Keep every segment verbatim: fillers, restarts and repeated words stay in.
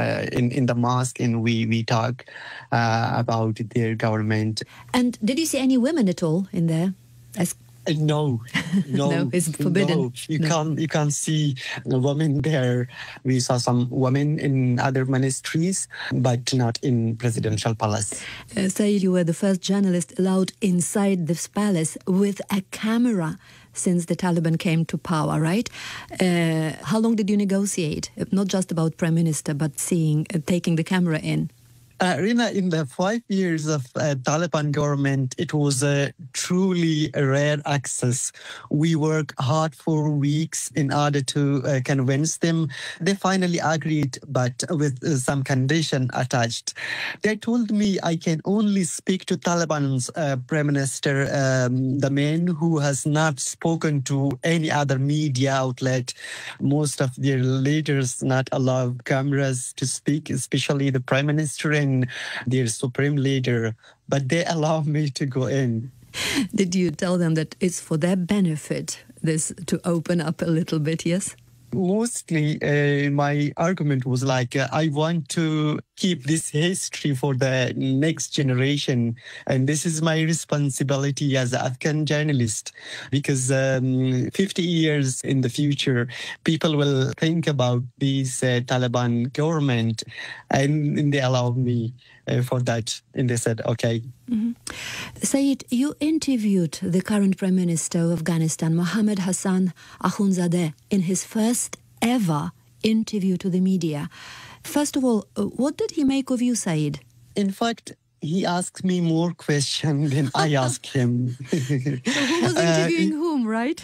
uh, in, in the mosque, and we, we talk uh, about their government. And did you see any women at all in there? As Uh, No, no, No, it's forbidden. No, you No. can't. You can't see women there. We saw some women in other ministries, but not in presidential palace. Uh, Saeed, you were the first journalist allowed inside this palace with a camera since the Taliban came to power, right? Uh, how long did you negotiate? Not just about Prime Minister, but seeing, uh, taking the camera in. Uh, Rina, in the five years of uh, Taliban government, it was a truly rare access. We worked hard for weeks in order to uh, convince them. They finally agreed, but with uh, some condition attached. They told me I can only speak to Taliban's uh, Prime Minister, um, the man who has not spoken to any other media outlet. Most of their leaders not allow cameras to speak, especially the Prime Minister and their supreme leader, but they allow me to go in. Did you tell them that it's for their benefit, this to open up a little bit, yes? Mostly, uh, my argument was like, uh, I want to keep this history for the next generation. And this is my responsibility as an Afghan journalist, because um, fifty years in the future, people will think about this uh, Taliban government, and, and they allowed me uh, for that. And they said, okay. Mm-hmm. Saeed, you interviewed the current Prime Minister of Afghanistan, Mohammad Hassan Akhundzadeh, in his first ever interview to the media. First of all, what did he make of you, Saeed? In fact, he asked me more questions than I asked him. So who was interviewing uh, whom, right?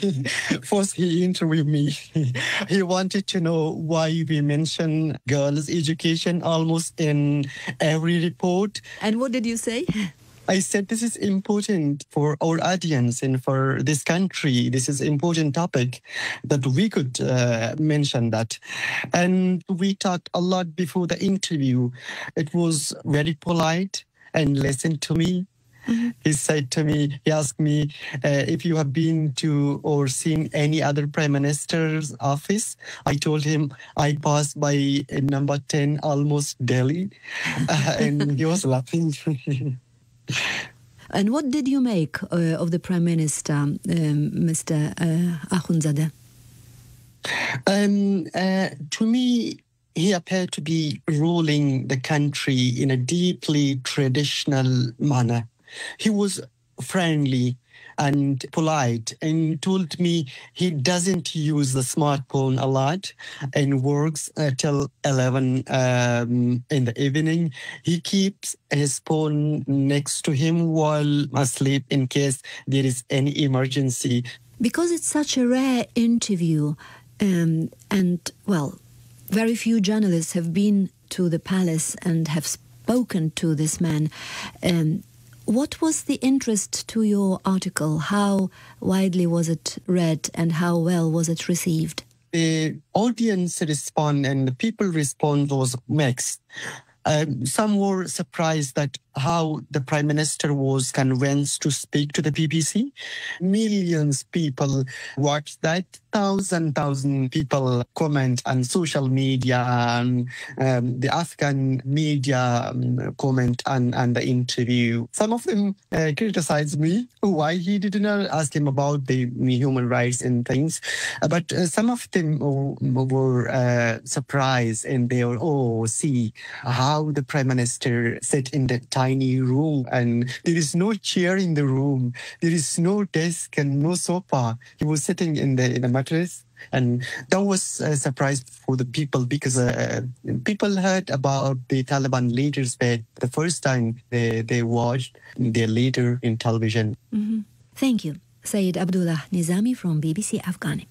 First, he interviewed me. He wanted to know why we mention girls' education almost in every report. And what did you say? I said this is important for our audience and for this country. This is an important topic that we could uh, mention that. And we talked a lot before the interview. It was very polite and listened to me. Mm-hmm. He said to me, he asked me uh, if you have been to or seen any other Prime Minister's office. I told him I passed by number ten almost daily. Uh, and he was laughing. And what did you make uh, of the Prime Minister, um, Mister Uh, Akhundzadeh? Um, uh, to me, he appeared to be ruling the country in a deeply traditional manner. He was friendly and polite and told me he doesn't use the smartphone a lot and works till eleven um, in the evening. He keeps his phone next to him while asleep in case there is any emergency. Because it's such a rare interview um, and, well, very few journalists have been to the palace and have spoken to this man. Um, What was the interest to your article? How widely was it read and how well was it received? The audience response and the people response was mixed. Um, some were surprised that how the Prime Minister was convinced to speak to the B B C. Millions of people watched that. Thousand, thousand people comment on social media, and um, the Afghan media um, comment on, on the interview. Some of them uh, criticized me, why he did not ask him about the human rights and things. Uh, but uh, some of them were uh, surprised, and they were, oh, see how the Prime Minister sat in the tiny room and there is no chair in the room. There is no desk and no sofa. He was sitting in the, in the mattress. And that was a surprise for the people because uh, people heard about the Taliban leaders, but the first time they, they watched their leader in television. Mm-hmm. Thank you. Saeed Abdullah Nizami from B B C Afghani.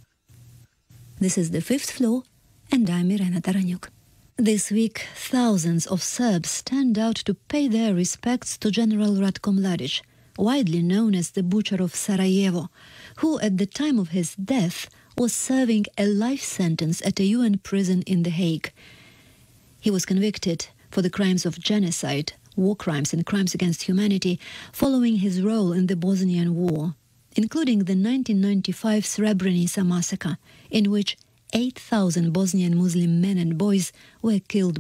This is The Fifth Floor, and I'm Irena Taranyuk. This week, thousands of Serbs turned out to pay their respects to General Ratko Mladic, widely known as the Butcher of Sarajevo, who at the time of his death was serving a life sentence at a U N prison in The Hague. He was convicted for the crimes of genocide, war crimes and crimes against humanity following his role in the Bosnian War, including the nineteen ninety-five Srebrenica massacre, in which eight thousand Bosnian Muslim men and boys were killed